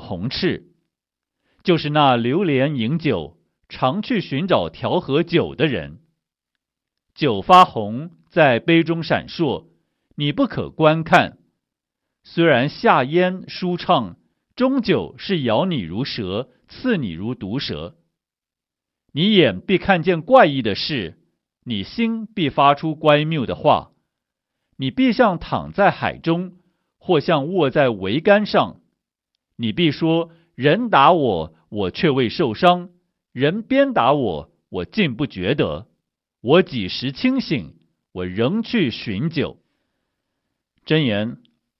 红赤，就是那流连饮酒，常去寻找调和酒的人。酒发红，在杯中闪烁，你不可观看。虽然下咽舒畅，终究是咬你如蛇，刺你如毒蛇。你眼必看见怪异的事，你心必发出乖谬的话。你必像躺在海中，或像卧在桅杆上。你必说：人打我，我却未受伤；人鞭打我，我竟不觉得。我几时清醒，我仍去寻酒。箴言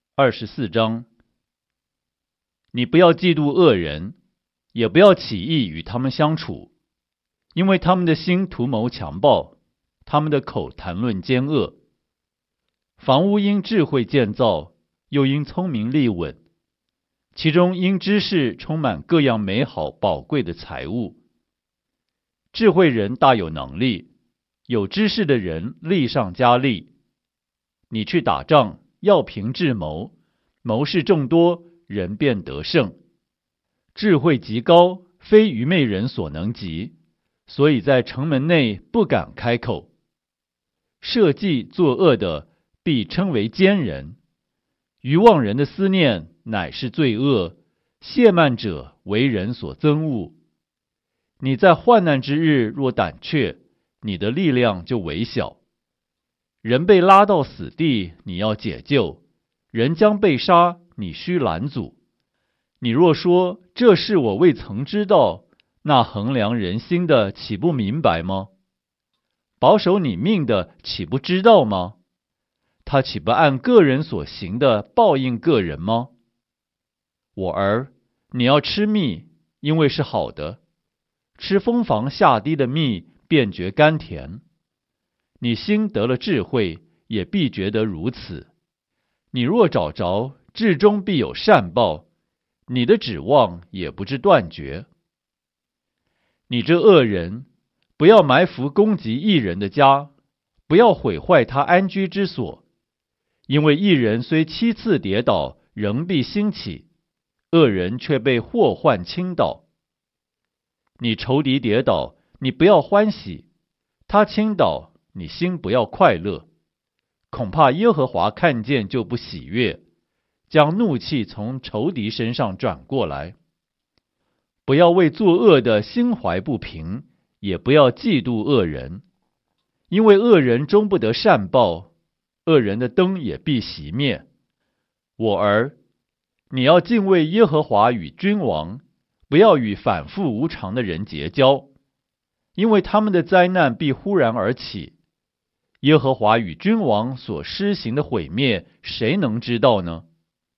24章。你不要嫉妒恶人，也不要起意与他们相处，因为他们的心图谋强暴，他们的口谈论奸恶。房屋因智慧建造，又因聪明立稳，其中因知识充满各样美好宝贵的财物。智慧人大有能力，有知识的人力上加力。你去打仗，要凭智谋，谋士众多，人便得胜。智慧极高，非愚昧人所能及，所以在城门内不敢开口。设计作恶的，必称为奸人；愚妄人的思念乃是罪恶，亵慢者为人所憎恶。你在患难之日若胆怯，你的力量就微小。人被拉到死地，你要解救；人将被杀，你须拦阻。你若说这事我未曾知道，那衡量人心的岂不明白吗？保守你命的岂不知道吗？他岂不按个人所行的报应个人吗？我儿，你要吃蜜，因为是好的；吃蜂房下滴的蜜，便觉甘甜。你心得了智慧，也必觉得如此。你若找着，至终必有善报，你的指望也不致断绝。你这恶人，不要埋伏攻击义人的家，不要毁坏他安居之所。因为义人虽7次跌倒，仍必兴起；恶人却被祸患倾倒。你仇敌跌倒，你不要欢喜；他倾倒，你心不要快乐。恐怕耶和华看见就不喜悦，将怒气从仇敌身上转过来。不要为作恶的心怀不平，也不要嫉妒恶人，因为恶人终不得善报，恶人的灯也必熄灭。我儿，你要敬畏耶和华与君王，不要与反复无常的人结交，因为他们的灾难必忽然而起。耶和华与君王所施行的毁灭，谁能知道呢？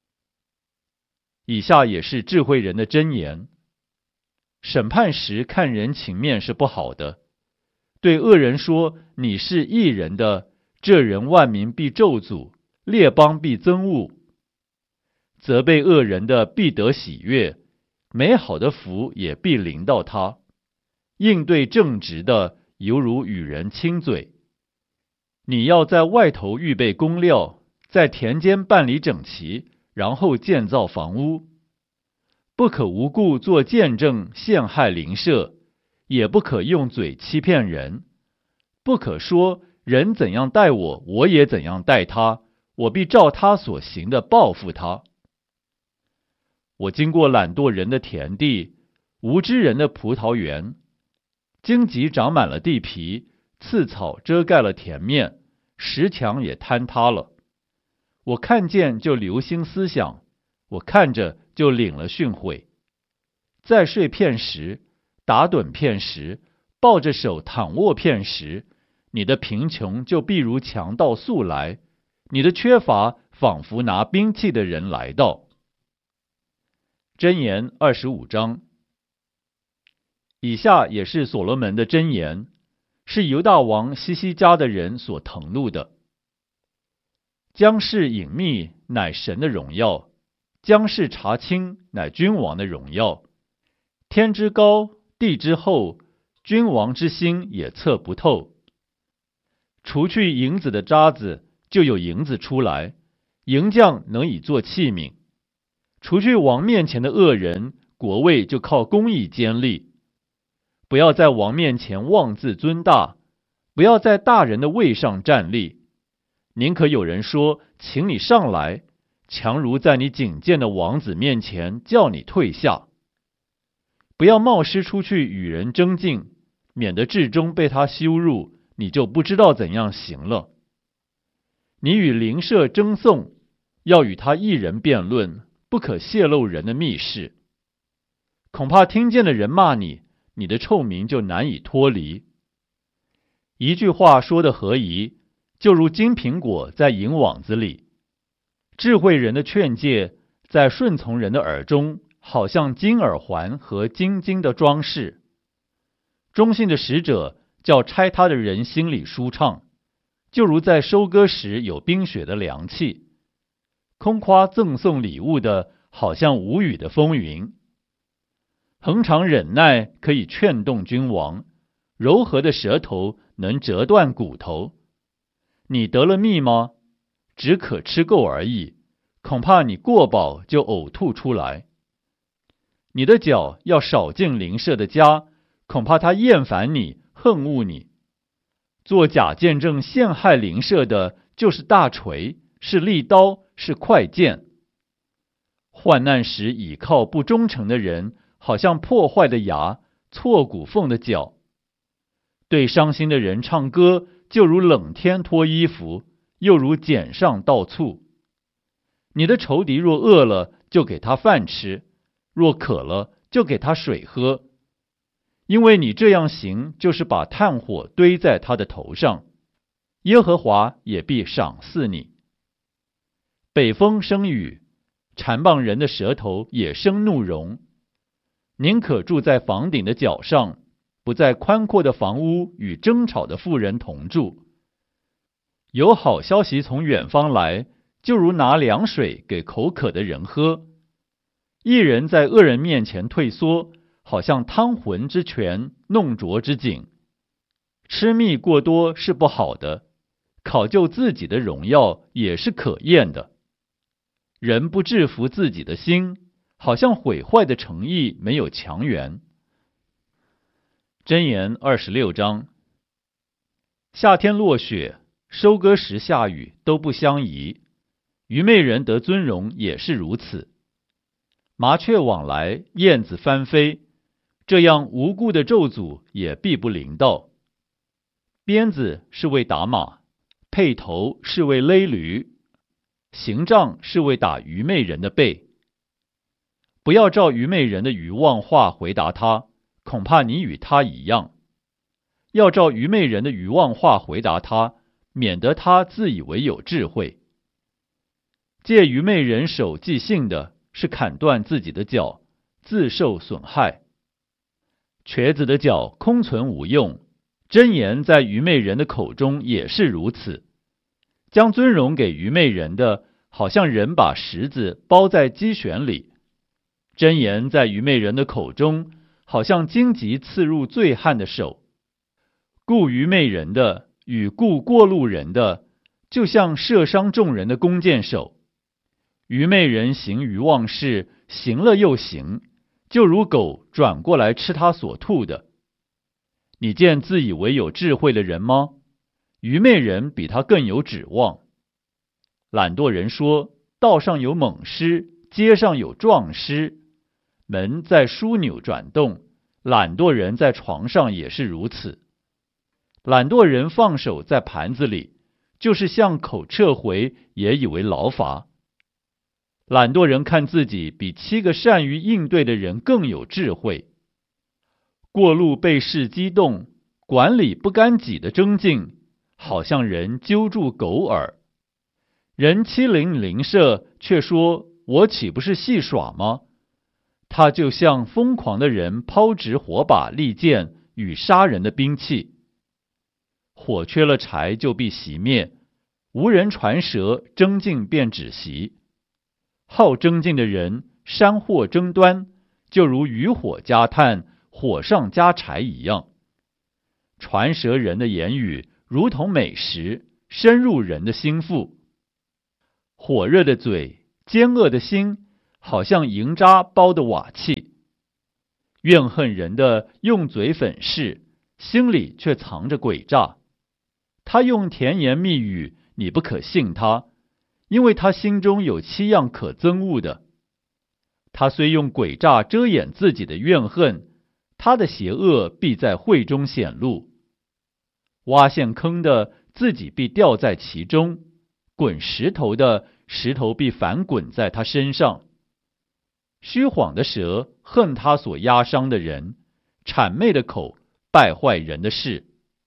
以下也是智慧人的箴言。审判时看人情面是不好的，对恶人说你是义人的，这人万民必咒诅，列邦必憎恶。责备恶人的必得喜悦，美好的福也必临到他。应对正直的，犹如与人亲嘴。你要在外头预备工料，在田间办理整齐，然后建造房屋。不可无故作见证陷害邻舍，也不可用嘴欺骗人。不可说人怎样待我，我也怎样待他，我必照他所行的报复他。我经过懒惰人的田地，无知人的葡萄园，荆棘长满了地皮，刺草遮盖了田面，石墙也坍塌了。我看见就留心思想，我看着就领了训诲。再睡片时，打盹片时，抱着手躺卧片时，你的贫穷就必如强盗速来，你的缺乏仿佛拿兵器的人来到。箴言25章。以下也是所罗门的箴言，是犹大王西西家的人所誊录的。将事隐秘，乃神的荣耀；将事查清，乃君王的荣耀。天之高，地之厚，君王之心也测不透。除去银子的渣子，就有银子出来，银匠能以做器皿。 除去王面前的恶人，国位就靠公义坚立。不要在王面前妄自尊大，不要在大人的位上站立。宁可有人说，请你上来，强如在你仅见的王子面前叫你退下。不要冒失出去与人争竞，免得至终被他羞辱，你就不知道怎样行了。你与邻舍争讼，要与他一人辩论，不可泄露人的密事。恐怕听见的人骂你，你的臭名就难以脱离。一句话说得合宜，就如金苹果在银网子里。智慧人的劝诫，在顺从人的耳中，好像金耳环和金金的装饰。忠信的使者叫拆他的人心里舒畅，就如在收割时有冰雪的凉气。空夸赠送礼物的，好像无雨的风云。恒常忍耐可以劝动君王，柔和的舌头能折断骨头。你得了蜜吗？只可吃够而已，恐怕你过饱就呕吐出来。你的脚要少进邻舍的家，恐怕他厌烦你，恨恶你。做假见证陷害邻舍的，就是大锤，是利刀，是快剑。患难时倚靠不忠诚的人，好像破坏的牙，错骨缝的脚。对伤心的人唱歌，就如冷天脱衣服，又如碱上倒醋。你的仇敌若饿了，就给他饭吃；若渴了，就给他水喝。因为你这样行，就是把炭火堆在他的头上，耶和华也必赏赐你。北风生雨，缠棒人的舌头也生怒容。宁可住在房顶的角上，不在宽阔的房屋与争吵的妇人同住。有好消息从远方来，就如拿凉水给口渴的人喝。一人在恶人面前退缩，好像汤浑之泉，弄浊之井。吃蜜过多是不好的，考究自己的荣耀也是可厌的。人不制服自己的心，好像毁坏的诚意没有强援。箴言26章。夏天落雪，收割时下雨，都不相宜。愚昧人得尊荣也是如此。麻雀往来，燕子翻飞，这样无故的咒诅也必不临到。鞭子是为打马，辔头是为勒驴，刑杖是为打愚昧人的背。不要照愚昧人的愚妄话回答他，恐怕你与他一样。要照愚昧人的愚妄话回答他，免得他自以为有智慧。借愚昧人手寄信的，是砍断自己的脚，自受损害。瘸子的脚空存无用，箴言在愚昧人的口中也是如此。将尊荣给愚昧人的，好像人把石子包在鸡旋里。箴言在愚昧人的口中，好像荆棘刺入醉汉的手。顾愚昧人的与顾过路人的，就像射伤众人的弓箭手。愚昧人行愚妄事，行了又行，就如狗转过来吃他所吐的。你见自以为有智慧的人吗？愚昧人比他更有指望。懒惰人说，道上有猛狮，街上有壮狮。门在枢纽转动，懒惰人在床上也是如此。懒惰人放手在盘子里，就是向口撤回，也以为劳乏。懒惰人看自己比7个善于应对的人更有智慧。过路被事激动，管理不干己的争竞，好像人揪住狗耳。人欺凌邻舍，却说我岂不是戏耍吗？他就像疯狂的人抛掷火把、利剑与杀人的兵器。火缺了柴就必熄灭，无人传舌，争竞便止息。好争竞的人，山祸争端，就如渔火加炭，火上加柴一样。传舌人的言语，如同美食，深入人的心腹。火热的嘴，奸恶的心， 好像银渣包的瓦器。怨恨人的用嘴粉饰，心里却藏着诡诈。他用甜言蜜语，你不可信他，因为他心中有7样可憎恶的。他虽用诡诈遮掩自己的怨恨，他的邪恶必在会中显露。挖陷坑的，自己必掉在其中；滚石头的，石头必反滚在他身上。虚谎的舌恨他所压伤的人，谄媚的口败坏人的事。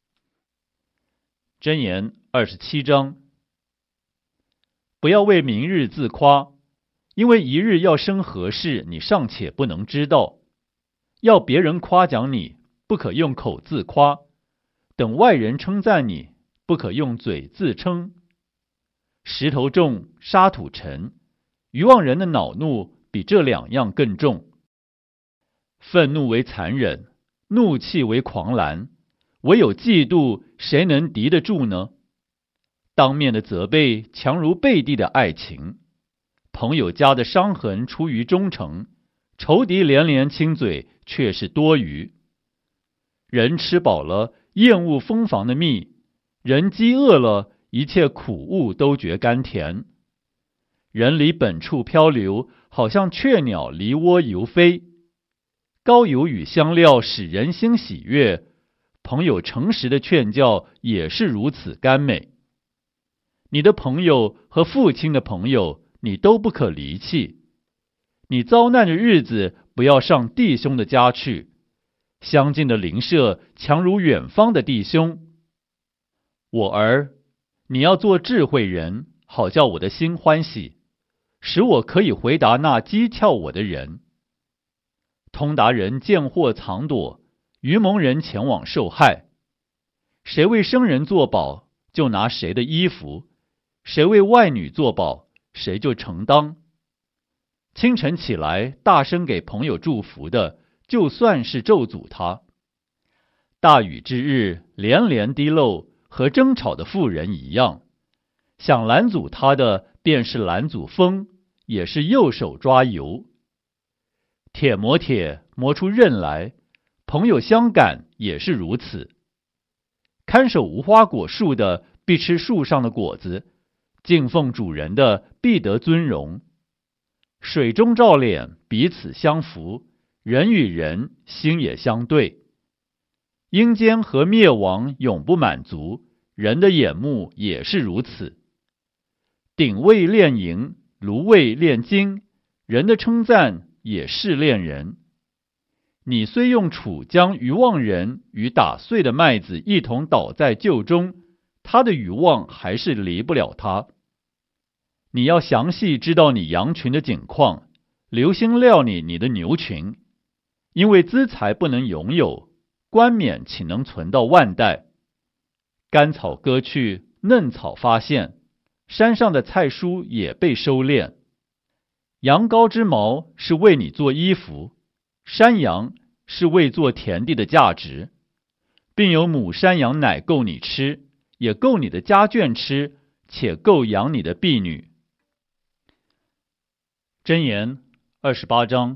箴言27章。不要为明日自夸，因为一日要生何事，你尚且不能知道。要别人夸奖你，不可用口自夸；等外人称赞你，不可用嘴自称。石头重，沙土沉，愚妄人的恼怒比这2样更重。愤怒为残忍，怒气为狂澜，唯有嫉妒，谁能敌得住呢？当面的责备强如背地的爱情，朋友家的伤痕出于忠诚，仇敌连连亲嘴却是多余。人吃饱了，厌恶蜂房的蜜；人饥饿了，一切苦物都觉甘甜。人离本处漂流，好像雀鸟离窝游飞。膏油与香料使人心喜悦，朋友诚实的劝教也是如此甘美。你的朋友和父亲的朋友，你都不可离弃。你遭难的日子，不要上弟兄的家去。相近的邻舍强如远方的弟兄。我儿，你要做智慧人，好叫我的心欢喜，使我可以回答那讥诮我的人。通达人见祸藏躲，愚蒙人前往受害。谁为生人作保，就拿谁的衣服；谁为外女作保，谁就承当。清晨起来，大声给朋友祝福的，就算是咒诅他。大雨之日，连连滴漏，和争吵的妇人一样。想拦阻他的，便是拦阻风，也是右手抓油。铁磨铁，磨出刃来，朋友相感也是如此。看守无花果树的，必吃树上的果子；敬奉主人的，必得尊荣。水中照脸，彼此相扶；人与人，心也相对。阴间和灭亡永不满足，人的眼目也是如此。鼎为炼银，炉为炼金，人的称赞也是炼人。你虽用杵将愚妄人与打碎的麦子一同倒在臼中，他的愚妄还是离不了他。你要详细知道你羊群的景况，留心料理你的牛群，因为资财不能拥有，冠冕岂能存到万代？干草割去，嫩草发现，山上的菜蔬也被收敛。羊羔之毛是为你做衣服，山羊是为做田地的价值，并有母山羊奶够你吃，也够你的家眷吃，且够养你的婢女。箴言28章。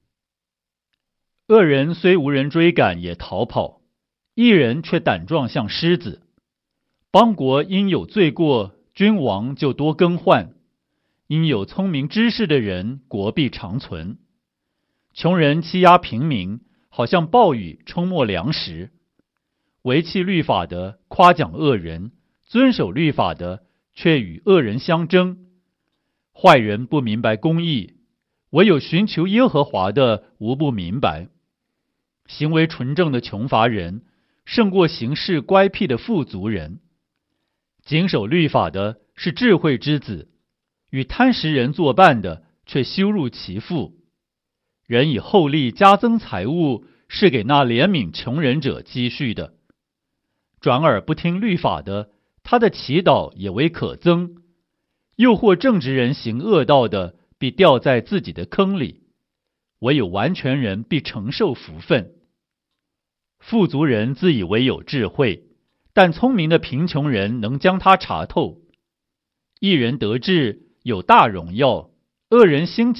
恶人虽无人追赶也逃跑，义人却胆壮像狮子。邦国因有罪过，君王就多更换；因有聪明知识的人，国必长存。穷人欺压平民，好像暴雨冲没粮食。违弃律法的夸奖恶人，遵守律法的却与恶人相争。坏人不明白公义，唯有寻求耶和华的无不明白。行为纯正的穷乏人，胜过行事乖僻的富足人。谨守律法的是智慧之子，与贪食人作伴的却羞辱其父。人以厚利加增财物，是给那怜悯穷人者积蓄的。转耳不听律法的，他的祈祷也为可憎。诱惑正直人行恶道的，必掉在自己的坑里。唯有完全人必承受福分。富足人自以为有智慧，但聪明的贫穷人能将他查透。一人得志有大荣耀，恶人兴起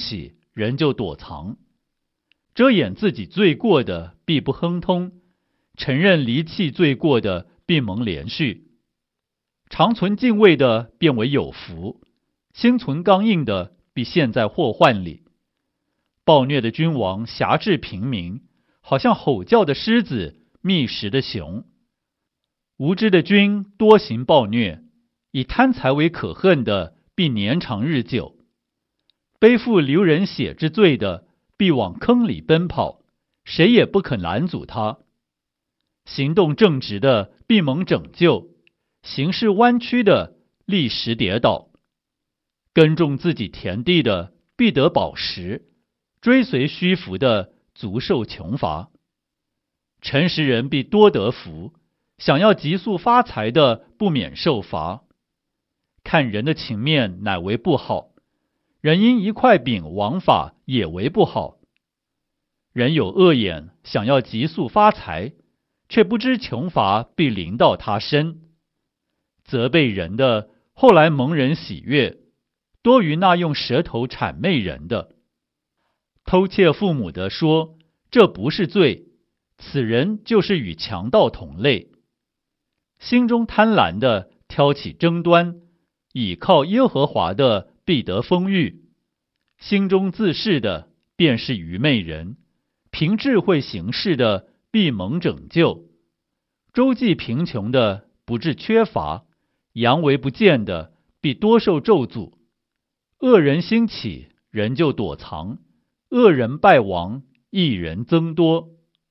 人就躲藏；遮掩自己罪过的，必不亨通；承认离弃罪过的，必蒙连续。常存敬畏的，变为有福；心存刚硬的，必陷在祸患里。暴虐的君王辖制平民，好像吼叫的狮子，觅食的熊。无知的君多行暴虐，以贪财为可恨的，必年长日久。背负流人血之罪的，必往坑里奔跑，谁也不肯拦阻他。行动正直的，必蒙拯救；行事弯曲的，立时跌倒。耕种自己田地的，必得饱食；追随虚浮的，足受穷乏。诚实人必多得福，想要急速发财的，不免受罚。看人的情面，乃为不好；人因一块饼枉法，也为不好。人有恶眼，想要急速发财，却不知穷乏必临到他身。责备人的，后来蒙人喜悦，多于那用舌头谄媚人的。偷窃父母的说，这不是罪，此人就是与强盗同类。心中贪婪的，挑起争端；倚靠耶和华的，必得丰裕。心中自恃的，便是愚昧人；凭智慧行事的，必蒙拯救。周济贫穷的，不致缺乏；佯为不见的，必多受咒诅。恶人兴起，人就躲藏；恶人败亡，义人增多。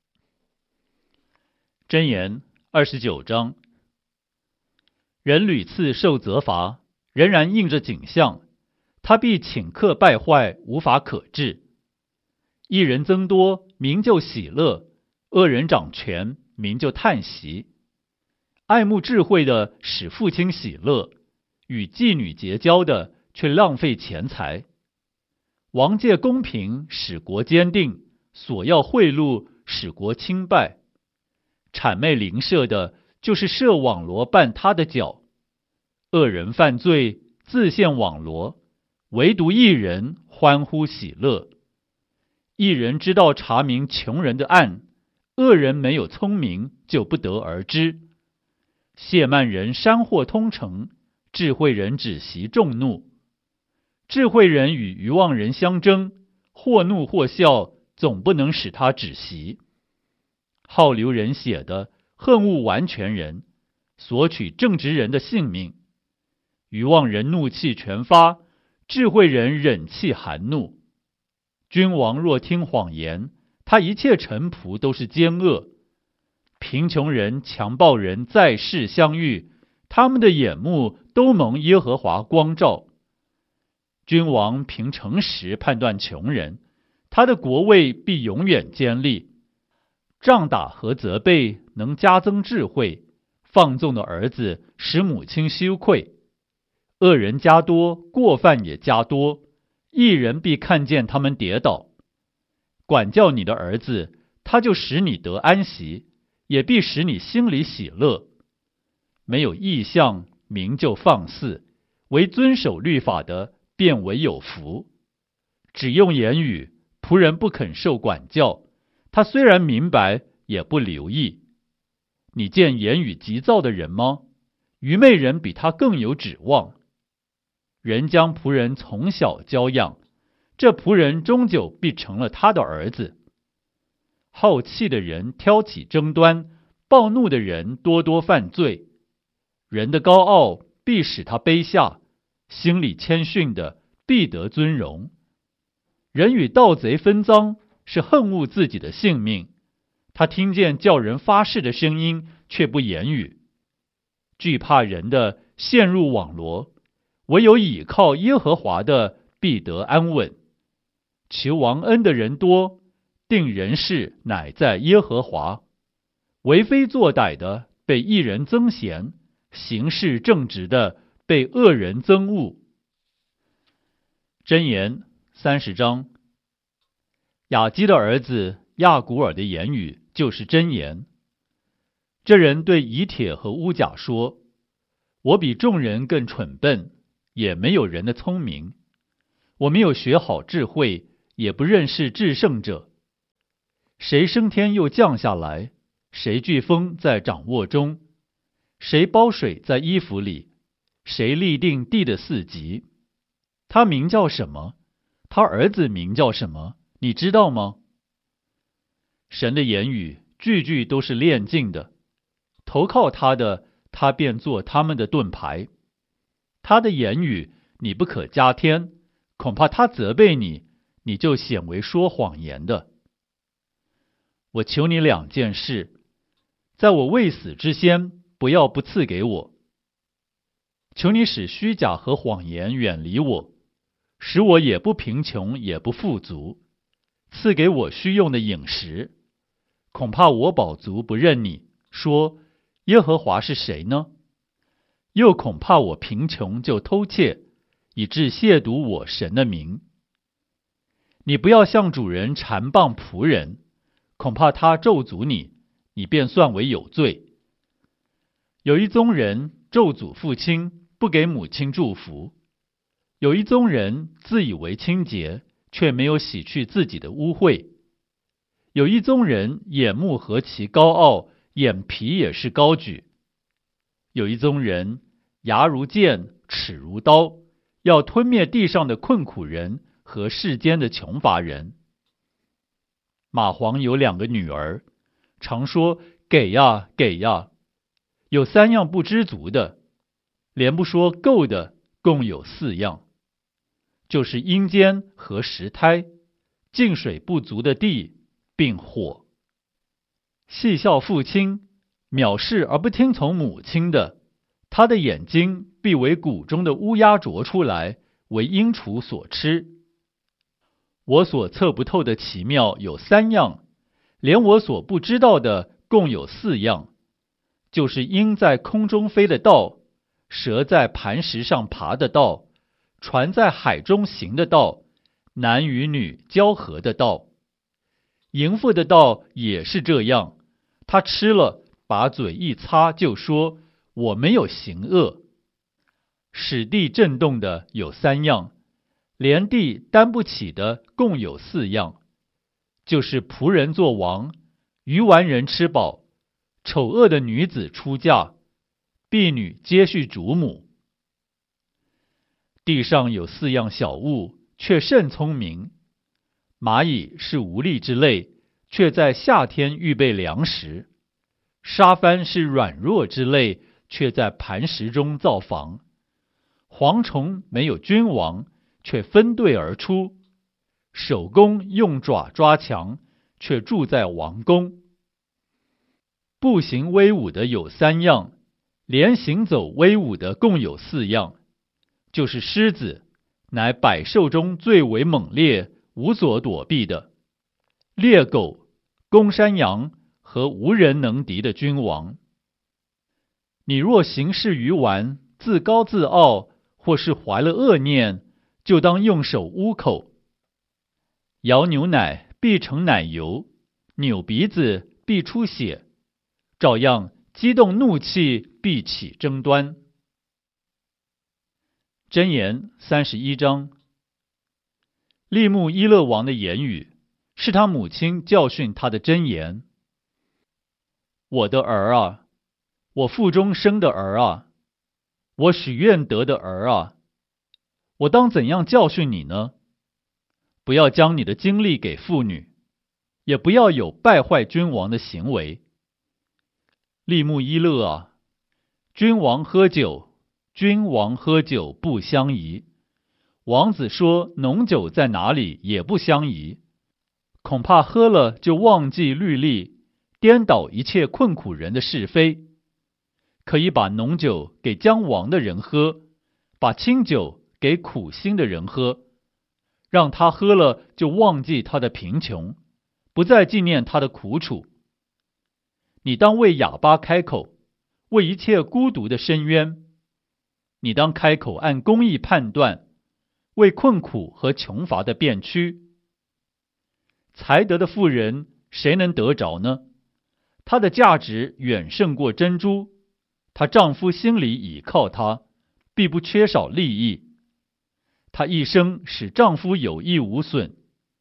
箴言29章。人屡次受责罚，仍然应着景象，他必顷刻败坏，无法可治。义人增多，民就喜乐；恶人掌权，民就叹息。爱慕智慧的使父亲喜乐，与妓女结交的却浪费钱财。王借公平，使国坚定；索要贿赂，使国倾败。谄媚邻舍的，就是设网罗绊他的脚。恶人犯罪，自陷网罗；唯独义人欢呼喜乐。义人知道查明穷人的案，恶人没有聪明，就不得而知。亵慢人山祸通城，智慧人止息众怒。智慧人与愚妄人相争，或怒或笑，总不能使他止息。好流人血的，恨恶完全人，索取正直人的性命。愚妄人怒气全发，智慧人忍气含怒。君王若听谎言，他一切臣仆都是奸恶。贫穷人、强暴人在世相遇，他们的眼目都蒙耶和华光照。君王凭诚实判断穷人，他的国位必永远坚立。杖打和责备能加增智慧，放纵的儿子使母亲羞愧。恶人加多，过犯也加多，义人必看见他们跌倒。管教你的儿子，他就使你得安息，也必使你心里喜乐。没有异象，民就放肆；唯遵守律法的，便为有福。只用言语，仆人不肯受管教，他虽然明白，也不留意。你见言语急躁的人吗？愚昧人比他更有指望。人将仆人从小教养，这仆人终究必成了他的儿子。好气的人挑起争端，暴怒的人多多犯罪。人的高傲必使他卑下，心里谦逊的必得尊荣。人与盗贼分赃，是恨恶自己的性命。他听见叫人发誓的声音，却不言语。惧怕人的陷入网罗，唯有倚靠耶和华的必得安稳。求王恩的人多，定人事乃在耶和华。为非作歹的被义人增贤，行事正直的被恶人憎恶。箴言30章。雅基的儿子亚古尔的言语就是箴言。这人对以铁和乌甲说：我比众人更蠢笨，也没有人的聪明。我没有学好智慧， 也不认识至圣者。谁升天又降下来？谁飓风在掌握中？谁包水在衣服里？谁立定地的四极？他名叫什么？他儿子名叫什么？你知道吗？神的言语句句都是炼净的，投靠他的，他便做他们的盾牌。他的言语你不可加添，恐怕他责备你，你就显为说谎言的。我求你2件事，在我未死之先，不要不赐给我。求你使虚假和谎言远离我，使我也不贫穷也不富足，赐给我需用的饮食。恐怕我饱足不认你，说耶和华是谁呢？又恐怕我贫穷就偷窃，以致亵渎我神的名。你不要向主人缠谤仆人，恐怕他咒诅你，你便算为有罪。有一宗人咒诅父亲，不给母亲祝福；有一宗人自以为清洁，却没有洗去自己的污秽；有一宗人眼目何其高傲，眼皮也是高举；有一宗人牙如剑，齿如刀，要吞灭地上的困苦人和世间的穷乏人。蚂蟥有2个女儿，常说给呀给呀，有3样不知足的，连不说够的共有4样，就是阴间和石胎，净水不足的地，并火。戏笑父亲，藐视而不听从母亲的，他的眼睛必为谷中的乌鸦啄出来，为鹰雏所吃。我所测不透的奇妙有3样，连我所不知道的共有4样，就是鹰在空中飞的道，蛇在磐石上爬的道，船在海中行的道，男与女交合的道。淫妇的道也是这样，他吃了，把嘴一擦，就说我没有行恶。使地震动的有3样，连地担不起的共有4样，就是仆人做王，愚顽人吃饱，丑恶的女子出嫁，婢女接续主母。地上有4样小物，却甚聪明。蚂蚁是无力之类，却在夏天预备粮食；沙帆是软弱之类，却在磐石中造房。蝗虫没有君王，却分队而出；守宫用爪抓墙，却住在王宫。步行威武的有3样，连行走威武的共有4样，就是狮子，乃百兽中最为猛烈，无所躲避的；猎狗、公山羊和无人能敌的君王。你若行事愚顽，自高自傲，或是怀了恶念，就当用手捂口。摇牛奶必成奶油，扭鼻子必出血，照样激动怒气必起争端。箴言31章。利木伊勒王的言语，是他母亲教训他的箴言。我的儿啊，我腹中生的儿啊，我许愿得的儿啊，我当怎样教训你呢？不要将你的精力给妇女，也不要有败坏君王的行为。利木伊勒啊，君王喝酒，君王喝酒不相宜。王子说浓酒在哪里也不相宜，恐怕喝了就忘记律例，颠倒一切困苦人的是非。可以把浓酒给将亡的人喝，把清酒给苦心的人喝，让他喝了就忘记他的贫穷，不再纪念他的苦楚。你当为哑巴开口，为一切孤独的伸冤。你当开口按公义判断，为困苦和穷乏的辩屈。才德的妇人谁能得着呢？她的价值远胜过珍珠，她丈夫心里倚靠她，必不缺少利益。她一生使丈夫有益无损，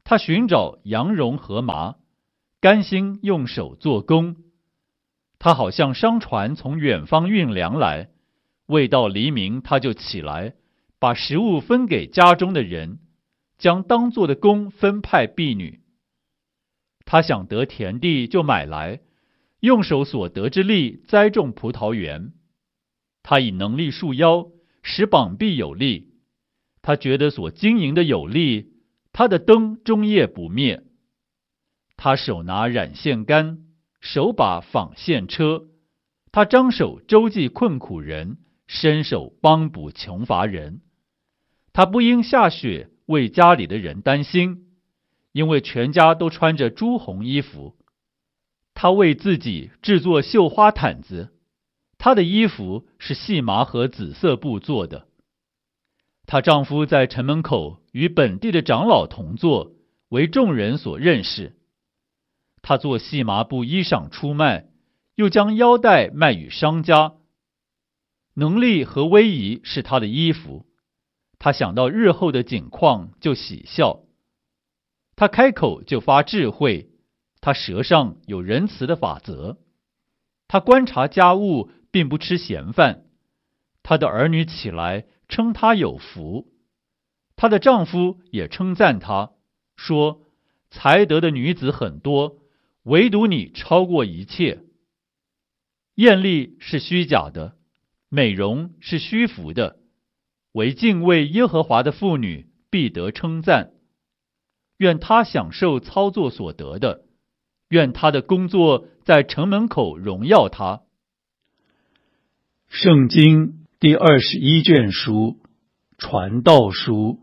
他寻找羊绒和麻，甘心用手做工。他好像商船从远方运粮来，未到黎明他就起来，把食物分给家中的人，将当做的工分派婢女。他想得田地就买来，用手所得之力栽种葡萄园。他以能力束腰，使膀臂有力。他觉得所经营的有力，他的灯终夜不灭。他手拿染线竿，手把纺线车。他张手周济困苦人，伸手帮补穷乏人。他不因下雪为家里的人担心，因为全家都穿着朱红衣服。他为自己制作绣花毯子，她的衣服是细麻和紫色布做的。她丈夫在城门口与本地的长老同坐，为众人所认识。她做细麻布衣裳出卖，又将腰带卖与商家。能力和威仪是她的衣服，她想到日后的景况就喜笑。她开口就发智慧，她舌上有仁慈的法则。她观察家务，并不吃闲饭。她的儿女起来称她有福。她的丈夫也称赞她，说才德的女子很多，唯独你超过一切。艳丽是虚假的，美容是虚浮的，唯敬畏耶和华的妇女必得称赞。愿她享受操作所得的，愿她的工作在城门口荣耀她。 圣经第21卷书，传道书。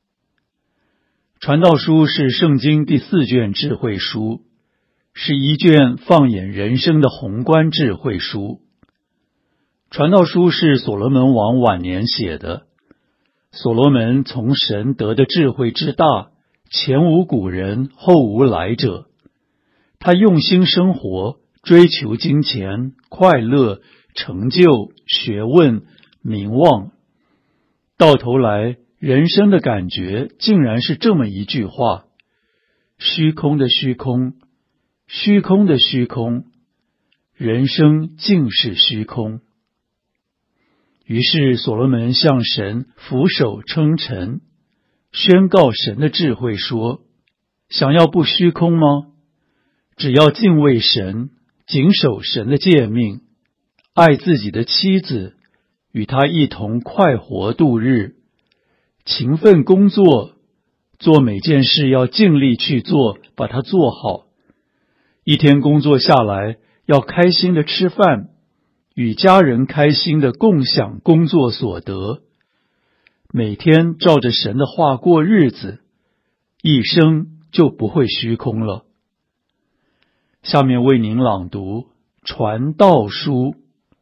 传道书是圣经第4卷智慧书，是一卷放眼人生的宏观智慧书。传道书是所罗门王晚年写的。所罗门从神得的智慧之大，前无古人，后无来者。他用心生活，追求金钱、快乐、成就、学问、名望。到头来，人生的感觉竟然是这么一句话：虚空的虚空，虚空的虚空，人生竟是虚空。于是所罗门向神俯首称臣，宣告神的智慧说：想要不虚空吗？只要敬畏神，谨守神的诫命，爱自己的妻子，与他一同快活度日，勤奋工作，做每件事要尽力去做，把它做好。一天工作下来，要开心的吃饭，与家人开心的共享工作所得，每天照着神的话过日子，一生就不会虚空了。下面为您朗读传道书。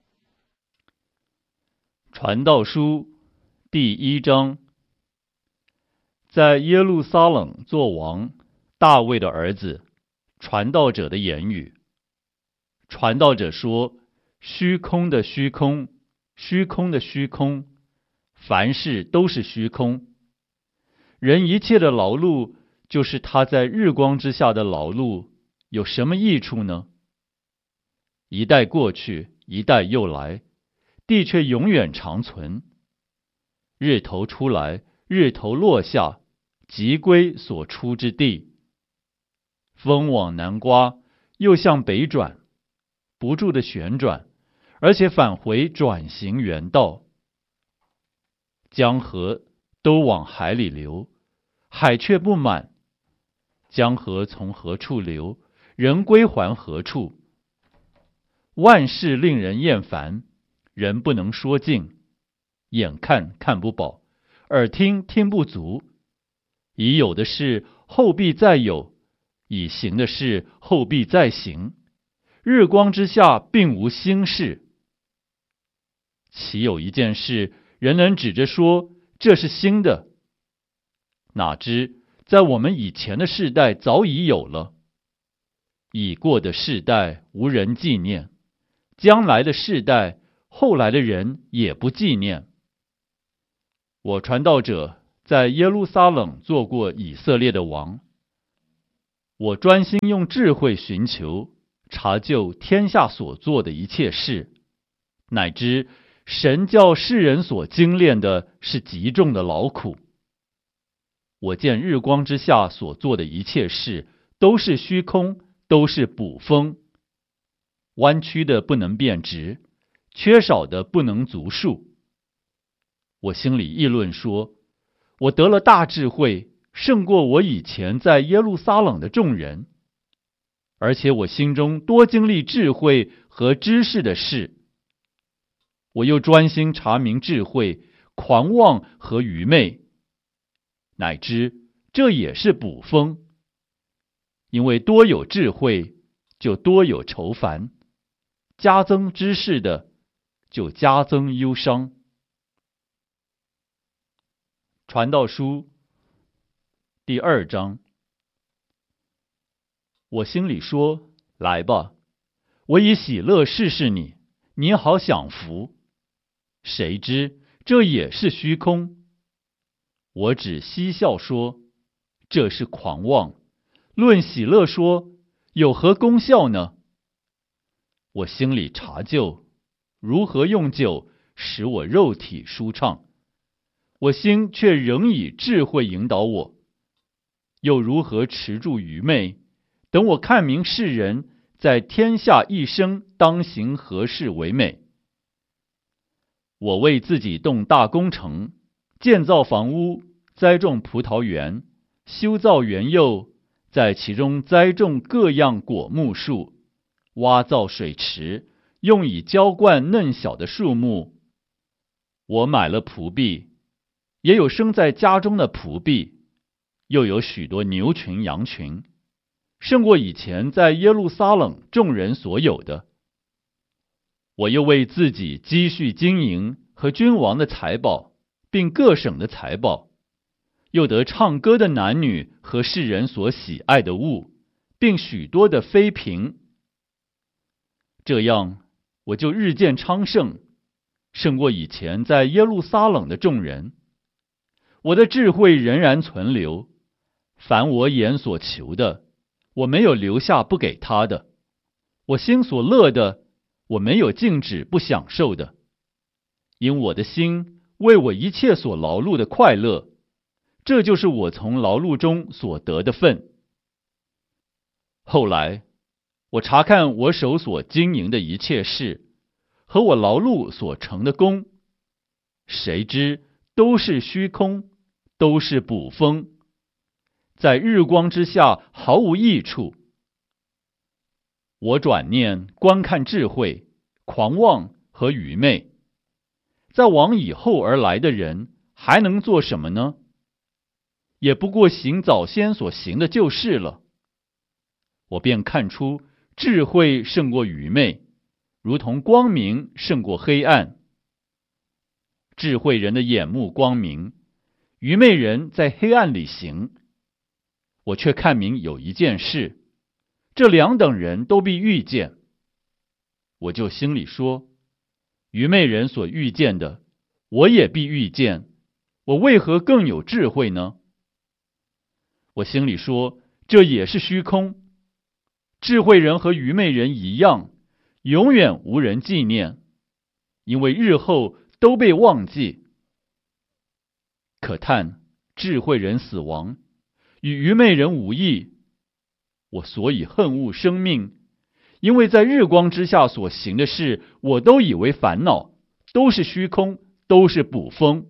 传道书第1章。在耶路撒冷作王，大卫的儿子，传道者的言语。传道者说：虚空的虚空，虚空的虚空，凡事都是虚空。人一切的劳碌，就是他在日光之下的劳碌，有什么益处呢？一代过去，一代又来，地却永远长存。日头出来，日头落下，即归所出之地。风往南刮，又向北转，不住的旋转，而且返回转行原道。江河都往海里流，海却不满。江河从何处流，人归还何处？万事令人厌烦，人不能说尽。眼看看不饱，耳听听不足。已有的事后必再有，已行的事后必再行。日光之下并无新事。岂有一件事，人能指着说这是新的？哪知在我们以前的世代早已有了。已过的世代无人纪念，将来的世代后来的人也不纪念。我传道者在耶路撒冷做过以色列的王， 我专心用智慧寻求，查究天下所做的一切事，乃知神叫世人所精炼的是极重的劳苦。我见日光之下所做的一切事，都是虚空，都是捕风，弯曲的不能变直，缺少的不能足数。我心里议论说，我得了大智慧，胜过我以前在耶路撒冷的众人，而且我心中多经历智慧和知识的事。我又专心查明智慧、狂妄和愚昧，乃知这也是捕风。因为多有智慧，就多有愁烦；加增知识的，就加增忧伤。传道书第2章。我心里说，来吧，我以喜乐试试你，你好享福。谁知这也是虚空。我只嬉笑说，这是狂妄；论喜乐说，有何功效呢？我心里查究，如何用酒使我肉体舒畅，我心却仍以智慧引导我。又如何持住愚昧，等我看明世人在天下一生当行何事为美。我为自己动大工程，建造房屋，栽种葡萄园，修造园囿，在其中栽种各样果木树，挖造水池，用以浇灌嫩小的树木。我买了仆婢，也有生在家中的仆婢，又有许多牛群羊群，胜过以前在耶路撒冷众人所有的。我又为自己积蓄金银和君王的财宝，并各省的财宝，又得唱歌的男女和世人所喜爱的物，并许多的妃嫔。这样我就日渐昌盛，胜过以前在耶路撒冷的众人。我的智慧仍然存留，凡我眼所求的，我没有留下不给他的；我心所乐的，我没有禁止不享受的。因我的心为我一切所劳碌的快乐，这就是我从劳碌中所得的分。后来我查看我手所经营的一切事，和我劳碌所成的功，谁知都是虚空，都是捕风，在日光之下毫无益处。我转念观看智慧、狂妄和愚昧，在往以后而来的人还能做什么呢？也不过行早先所行的旧事了。我便看出智慧胜过愚昧，如同光明胜过黑暗。智慧人的眼目光明，愚昧人在黑暗里行。我却看明有一件事，这两等人都必遇见。我就心里说，愚昧人所遇见的，我也必遇见，我为何更有智慧呢？我心里说，这也是虚空。智慧人和愚昧人一样，永远无人纪念，因为日后都被忘记。可叹智慧人死亡，与愚昧人无异。我所以恨恶生命，因为在日光之下所行的事，我都以为烦恼，都是虚空，都是捕风。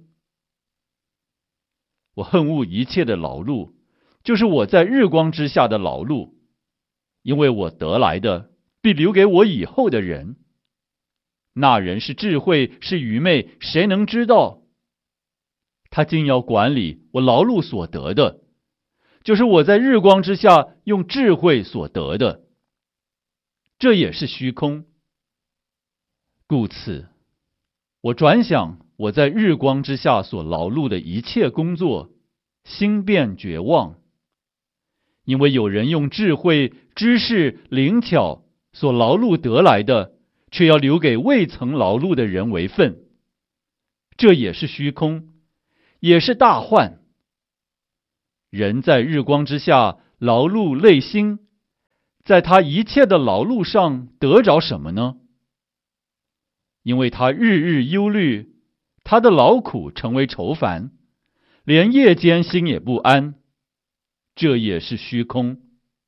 我恨恶一切的劳碌，就是我在日光之下的劳碌，因为我得来的必留给我以后的人。那人是智慧是愚昧，谁能知道？他竟要管理我劳碌所得的，就是我在日光之下用智慧所得的，这也是虚空。故此，我转想我在日光之下所劳碌的一切工作，心便绝望。因为有人用智慧、知识、灵巧所劳碌得来的，却要留给未曾劳碌的人为分，这也是虚空，也是大患。人在日光之下劳碌累心，在他一切的劳碌上得着什么呢？因为他日日忧虑，他的劳苦成为愁烦，连夜间心也不安，这也是虚空。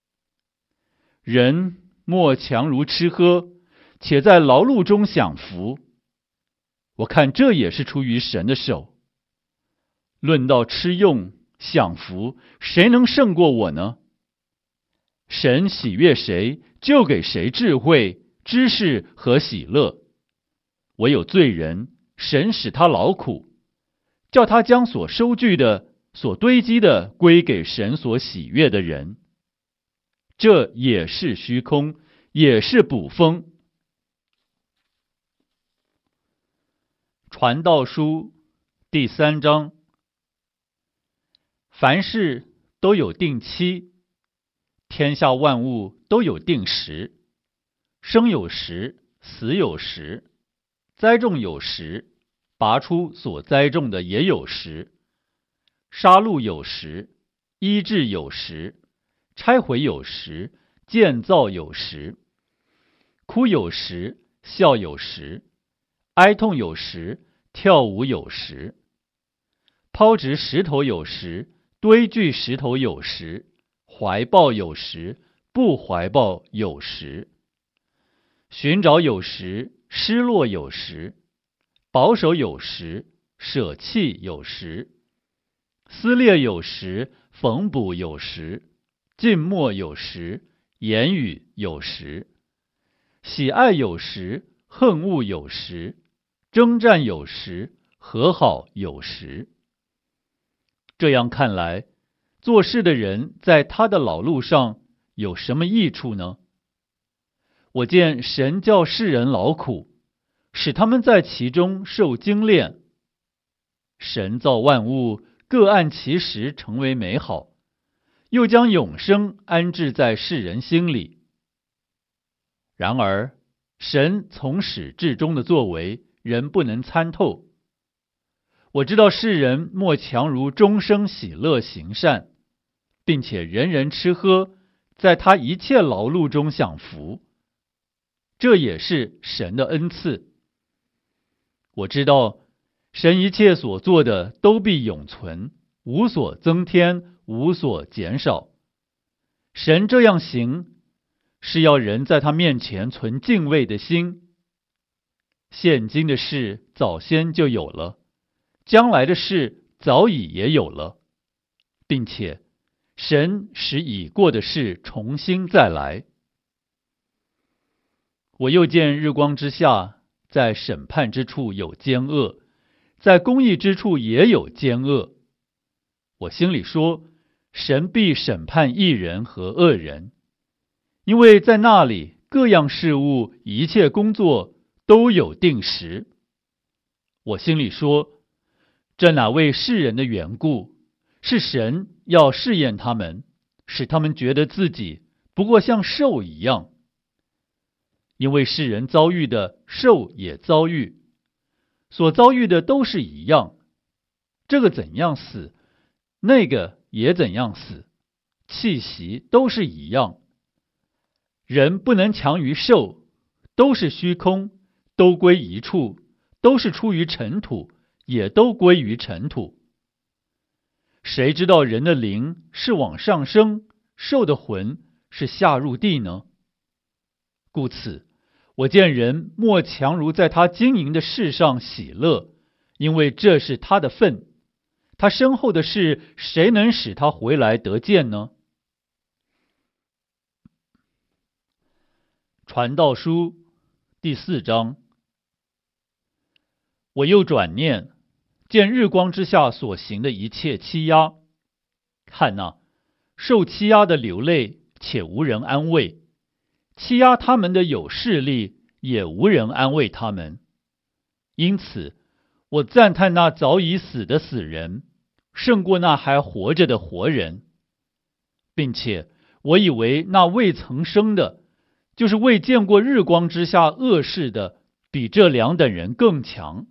人莫强如吃喝，且在劳碌中享福。我看这也是出于神的手。论到吃用享福，谁能胜过我呢？神喜悦谁，就给谁智慧、知识和喜乐。唯有罪人，神使他劳苦，叫他将所收据的、所堆积的归给神所喜悦的人。这也是虚空，也是捕风。传道书第3章。凡事都有定期，天下万物都有定时，生有时，死有时，栽种有时，拔出所栽种的也有时，杀戮有时，医治有时，拆毁有时，建造有时，哭有时，笑有时，哀痛有时，跳舞有时，抛掷石头有时，堆聚石头有时，怀抱有时，不怀抱有时，寻找有时，失落有时，保守有时，舍弃有时，撕裂有时，缝补有时，静默有时，言语有时，喜爱有时，恨恶有时，征战有时，和好有时。这样看来，做事的人在他的劳碌上有什么益处呢？我见神叫世人劳苦，使他们在其中受精炼。神造万物，各按其时成为美好，又将永生安置在世人心里。然而，神从始至终的作为，人不能参透。我知道世人莫强如终生喜乐行善，并且人人吃喝，在他一切劳碌中享福。这也是神的恩赐。我知道神一切所做的都必永存，无所增添，无所减少。神这样行，是要人在他面前存敬畏的心。现今的事早先就有了，将来的事早已也有了，并且神使已过的事重新再来。我又见日光之下，在审判之处有奸恶，在公义之处也有奸恶。我心里说，神必审判义人和恶人，因为在那里各样事物、一切工作都有定时。我心里说，这哪为世人的缘故，是神要试验他们，使他们觉得自己不过像兽一样。因为世人遭遇的，兽也遭遇，所遭遇的都是一样。这个怎样死，那个也怎样死，气息都是一样。人不能强于兽，都是虚空，都归一处，都是出于尘土，也都归于尘土。谁知道人的灵是往上升，兽的魂是下入地呢？故此，我见人莫强如在他经营的事上喜乐，因为这是他的份。他身后的事，谁能使他回来得见呢？传道书第4章。我又转念，见日光之下所行的一切欺压，看哪，受欺压的流泪，且无人安慰；欺压他们的有势力，也无人安慰他们。因此，我赞叹那早已死的死人，胜过那还活着的活人，并且我以为那未曾生的，就是未见过日光之下恶事的，比这两等人更强。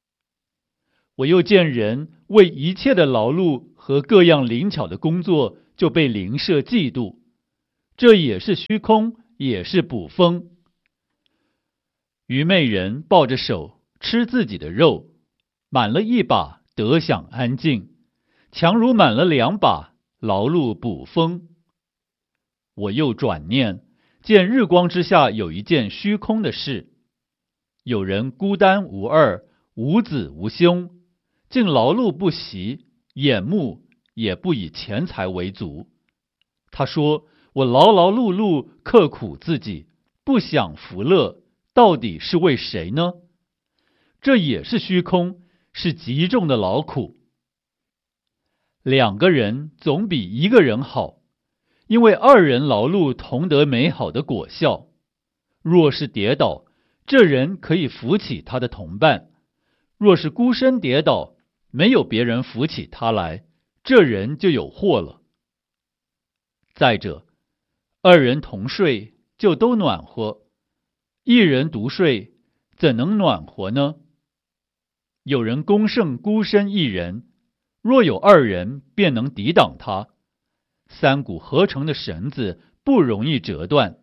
我又见人为一切的劳碌和各样灵巧的工作， 就被邻舍嫉妒，这也是虚空，也是捕风。愚昧人抱着手吃自己的肉，满了一把得享安静，强如满了2把劳碌捕风。我又转念，见日光之下有一件虚空的事，有人孤单无二，无子无兄，竟劳碌不息，眼目也不以钱财为足。他说，我劳劳碌碌，刻苦自己，不享福乐，到底是为谁呢？这也是虚空，是极重的劳苦。2个人总比1个人好，因为2人劳碌同得美好的果效。若是跌倒，这人可以扶起他的同伴；若是孤身跌倒，没有别人扶起他来，这人就有祸了。再者，2人同睡就都暖和，1人独睡怎能暖和呢？有人攻胜孤身1人，若有2人便能抵挡他。3股合成的绳子不容易折断。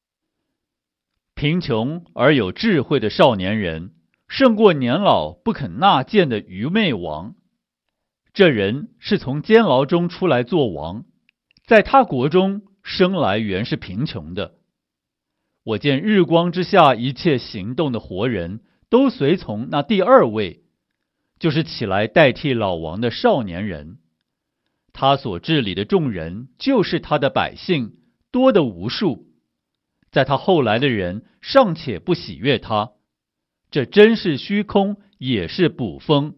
贫穷而有智慧的少年人，胜过年老不肯纳谏的愚昧王。这人是从监牢中出来做王，在他国中生来原是贫穷的。我见日光之下一切行动的活人，都随从那第2位，就是起来代替老王的少年人。他所治理的众人，就是他的百姓，多得无数。在他后来的人尚且不喜悦他，这真是虚空，也是捕风。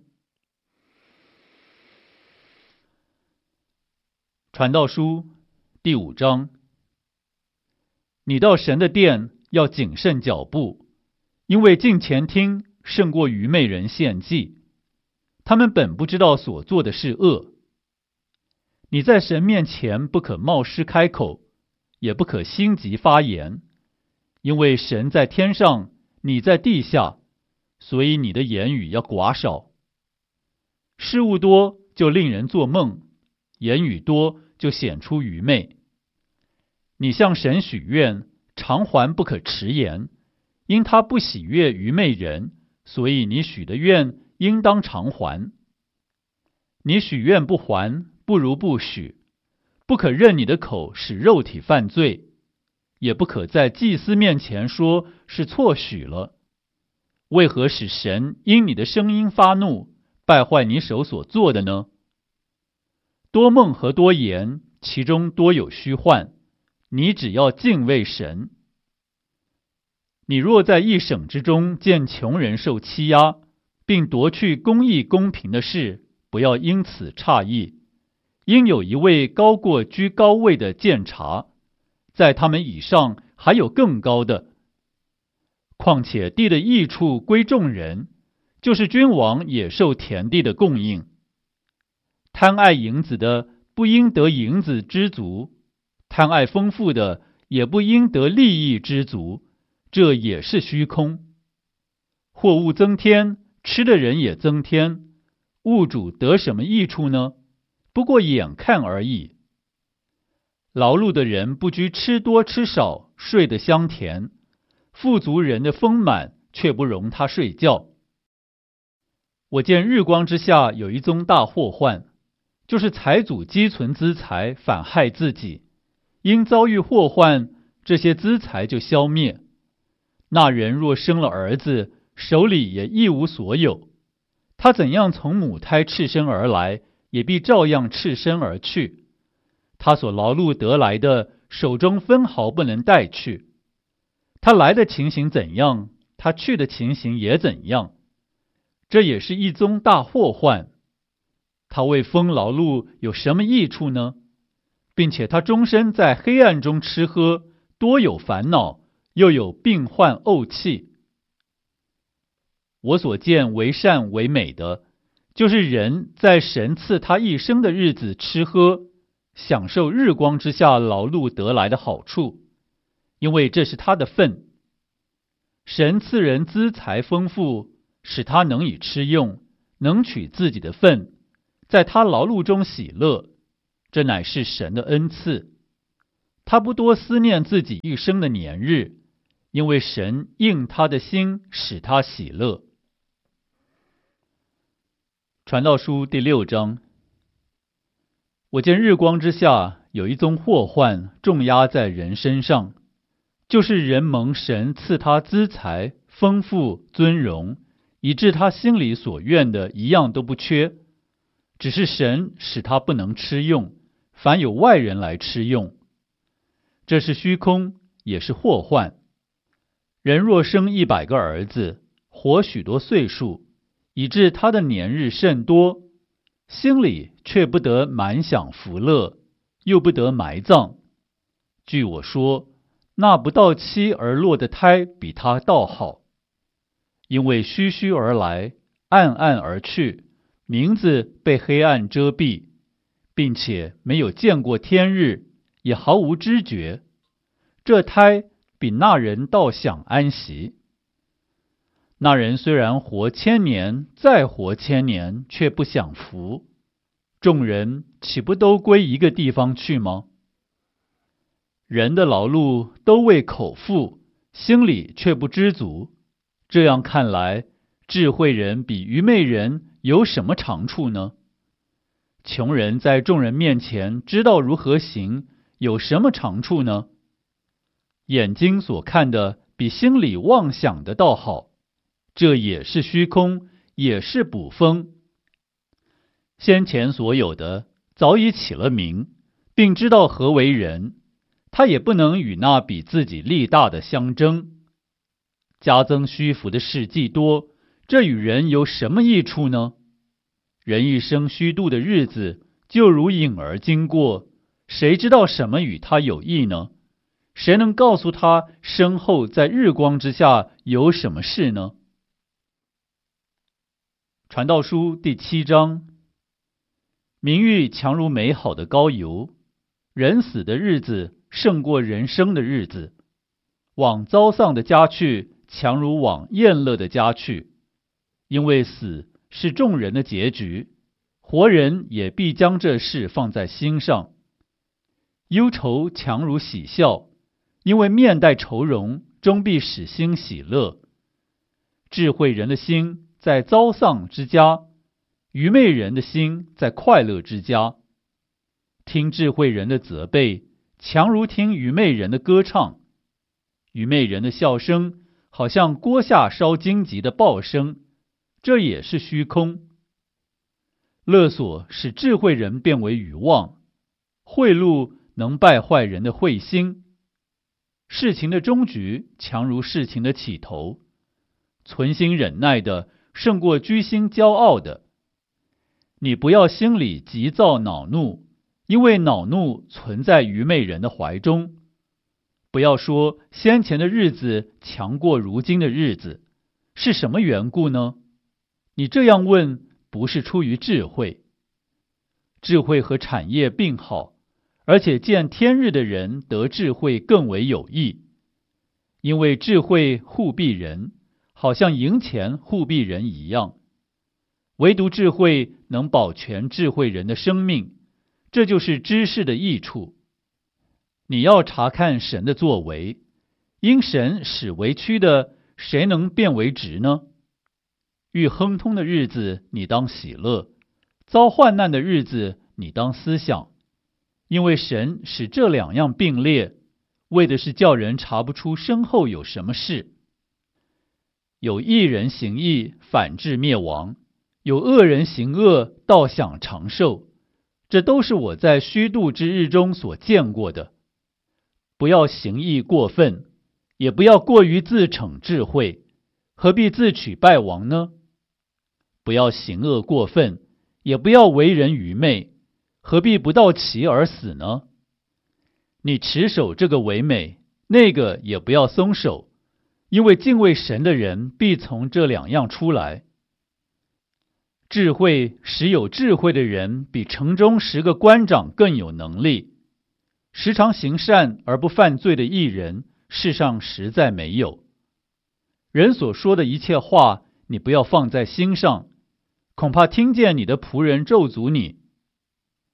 传道书第5章。你到神的殿要谨慎脚步，因为近前听胜过愚昧人献祭，他们本不知道所做的是恶。你在神面前不可冒失开口，也不可心急发言，因为神在天上，你在地下，所以你的言语要寡少。事物多就令人做梦，言语多就显出愚昧。你向神许愿，偿还不可迟延，因他不喜悦愚昧人，所以你许的愿应当偿还。你许愿不还，不如不许。不可任你的口使肉体犯罪，也不可在祭司面前说是错许了。为何使神因你的声音发怒，败坏你手所做的呢？多梦和多言，其中多有虚幻，你只要敬畏神。你若在一省之中见穷人受欺压，并夺去公义公平的事，不要因此诧异，因有一位高过居高位的监察，在他们以上还有更高的。况且地的益处归众人，就是君王也受田地的供应。贪爱银子的不应得银子知足，贪爱丰富的也不应得利益知足，这也是虚空。货物增添，吃的人也增添，物主得什么益处呢？不过眼看而已。劳碌的人不拘吃多吃少，睡得香甜；富足人的丰满却不容他睡觉。我见日光之下有一宗大祸患，就是财主积存资财，反害自己。因遭遇祸患，这些资财就消灭。那人若生了儿子，手里也一无所有。他怎样从母胎赤身而来，也必照样赤身而去。他所劳碌得来的，手中分毫不能带去。他来的情形怎样，他去的情形也怎样。这也是一宗大祸患。他为风劳碌有什么益处呢？并且他终身在黑暗中吃喝，多有烦恼，又有病患怄气。我所见为善为美的，就是人在神赐他一生的日子吃喝，享受日光之下劳碌得来的好处，因为这是他的份。神赐人资财丰富，使他能以吃用，能取自己的份，在他劳碌中喜乐， 这乃是神的恩赐。他不多思念自己一生的年日，因为神应他的心，使他喜乐。传道书第6章。我见日光之下有一宗祸患重压在人身上，就是人蒙神赐他资财、丰富、尊荣，以致他心里所愿的一样都不缺，只是神使他不能吃用，反有外人来吃用。这是虚空，也是祸患。人若生100个儿子，活许多岁数，以致他的年日甚多，心里却不得满享福乐，又不得埋葬。据我说，那不到期而落的胎比他倒好，因为虚虚而来，暗暗而去，名字被黑暗遮蔽，并且没有见过天日，也毫无知觉。这胎比那人倒享安息。那人虽然活1000年，再活1000年，却不享福。众人岂不都归一个地方去吗？人的劳碌都为口腹，心里却不知足。这样看来，智慧人比愚昧人有什么长处呢？穷人在众人面前知道如何行，有什么长处呢？眼睛所看的比心里妄想的倒好，这也是虚空，也是捕风。先前所有的早已起了名，并知道何为人，他也不能与那比自己力大的相争。加增虚浮的事既多，这与人有什么益处呢？人一生虚度的日子，就如影儿经过，谁知道什么与他有益呢？谁能告诉他身后在日光之下有什么事呢？传道书第7章。名誉强如美好的膏油，人死的日子胜过人生的日子。往遭丧的家去，强如往宴乐的家去。因为死是众人的结局，活人也必将这事放在心上。忧愁强如喜笑，因为面带愁容，终必使心喜乐。智慧人的心在遭丧之家，愚昧人的心在快乐之家。听智慧人的责备，强如听愚昧人的歌唱。愚昧人的笑声，好像锅下烧荆棘的爆声，这也是虚空。勒索使智慧人变为愚妄，贿赂能败坏人的慧心。事情的终局强如事情的起头，存心忍耐的胜过居心骄傲的。你不要心里急躁恼怒，因为恼怒存在愚昧人的怀中。不要说先前的日子强过如今的日子，是什么缘故呢？你这样问，不是出于智慧。智慧和产业并好，而且见天日的人得智慧更为有益，因为智慧护庇人，好像银钱护庇人一样。唯独智慧能保全智慧人的生命，这就是知识的益处。你要查看神的作为，因神使为曲的，谁能变为直呢？遇亨通的日子，你当喜乐；遭患难的日子，你当思想。因为神使这2样并列，为的是叫人查不出身后有什么事。有义人行义，反致灭亡；有恶人行恶，倒享长寿。这都是我在虚度之日中所见过的。不要行义过分，也不要过于自逞智慧，何必自取败亡呢？不要行恶过分，也不要为人愚昧，何必不到期而死呢？你持守这个为美，那个也不要松手，因为敬畏神的人必从这2样出来。智慧使有智慧的人比城中10个官长更有能力。时常行善而不犯罪的义人，世上实在没有。人所说的一切话，你不要放在心上，恐怕听见你的仆人咒诅你。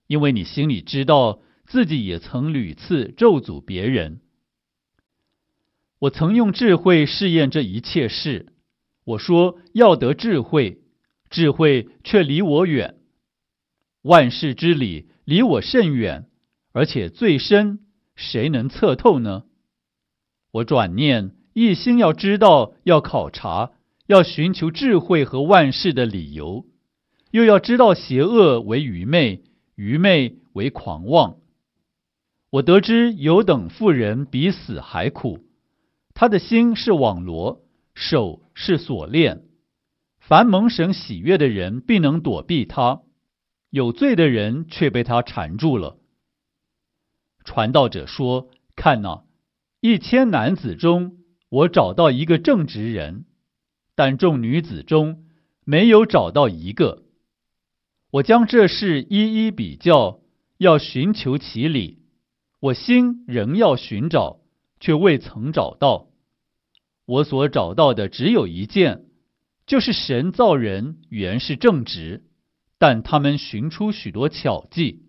因为你心里知道自己也曾屡次咒诅别人。我曾用智慧试验这一切事，我说要得智慧，智慧却离我远。万事之理离我甚远，而且最深，谁能测透呢？我转念一心要知道，要考察，要寻求智慧和万事的理由，又要知道邪恶为愚昧，愚昧为狂妄。我得知有等妇人比死还苦，他的心是网罗，手是锁链。凡蒙神喜悦的人必能躲避他，有罪的人却被他缠住了。传道者说，看哪，1000男子中我找到一个正直人，但众女子中没有找到一个。我将这事一一比较，要寻求其理，我心仍要寻找，却未曾找到。我所找到的只有一件，就是神造人原是正直，但他们寻出许多巧计。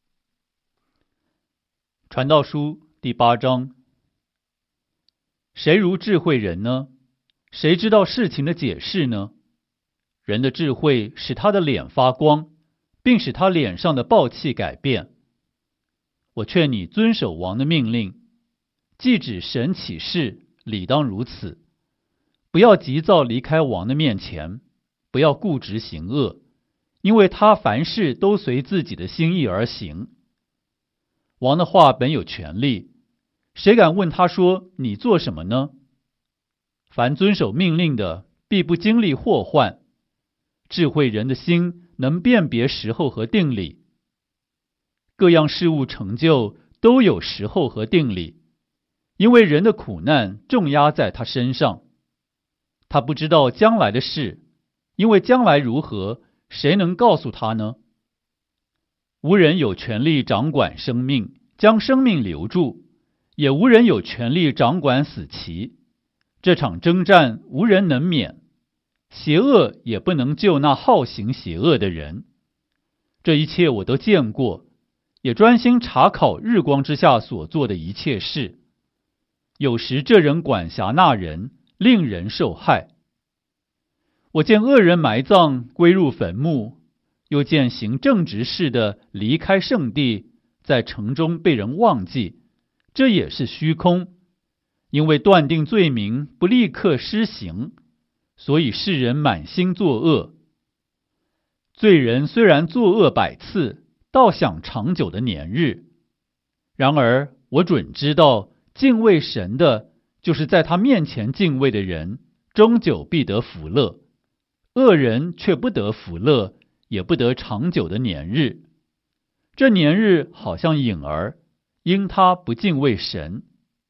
传道书第8章。谁如智慧人呢？谁知道事情的解释呢？人的智慧使他的脸发光，并使他脸上的暴气改变。我劝你遵守王的命令，既指神起誓，理当如此。不要急躁离开王的面前，不要固执行恶，因为他凡事都随自己的心意而行。王的话本有权力，谁敢问他说，你做什么呢？凡遵守命令的，必不经历祸患。智慧人的心能辨别时候和定理。各样事物成就都有时候和定理，因为人的苦难重压在他身上。他不知道将来的事，因为将来如何，谁能告诉他呢？无人有权利掌管生命，将生命留住，也无人有权利掌管死期。这场征战无人能免，邪恶也不能救那好行邪恶的人。这一切我都见过，也专心查考日光之下所做的一切事。有时这人管辖那人，令人受害。我见恶人埋葬，归入坟墓，又见行正直事的离开圣地，在城中被人忘记，这也是虚空。因为断定罪名不立刻施行，所以世人满心作恶。罪人虽然作恶100次，倒享长久的年日。然而我准知道，敬畏神的，就是在他面前敬畏的人，终久必得福乐。恶人却不得福乐，也不得长久的年日。这年日好像影儿，因他不敬畏神。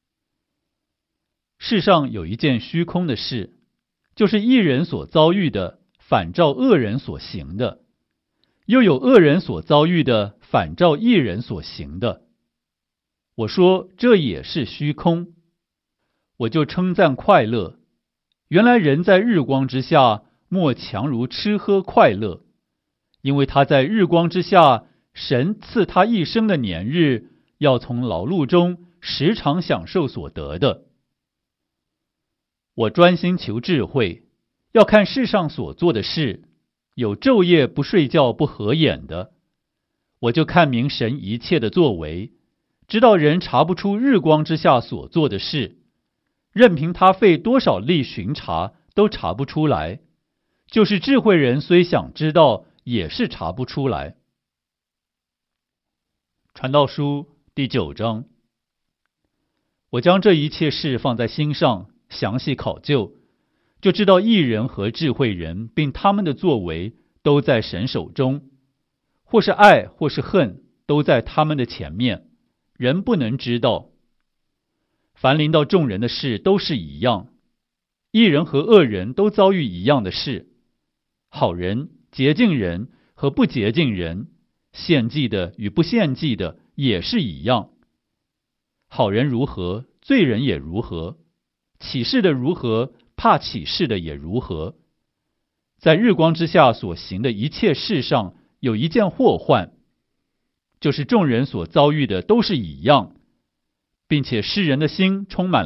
世上有一件虚空的事，就是义人所遭遇的，反照恶人所行的；又有恶人所遭遇的，反照义人所行的。我说这也是虚空，我就称赞快乐。原来人在日光之下，莫强如吃喝快乐，因为他在日光之下，神赐他一生的年日，要从劳碌中时常享受所得的。我专心求智慧，要看世上所做的事，有昼夜不睡觉不合眼的。我就看明神一切的作为，知道人查不出日光之下所做的事，任凭他费多少力巡查，都查不出来。就是智慧人虽想知道，也是查不出来。传道书第9章。我将这一切事放在心上，详细考究，就知道义人和智慧人并他们的作为都在神手中，或是爱或是恨，都在他们的前面，人不能知道。凡临到众人的事都是一样，义人和恶人都遭遇一样的事，好人、洁净人和不洁净人，献祭的与不献祭的也是一样。好人如何，罪人也如何，起誓的如何，怕起誓的也如何。在日光之下所行的一切事上，有一件祸患， 就是众人所遭遇的都是一样，并且诗人的心充满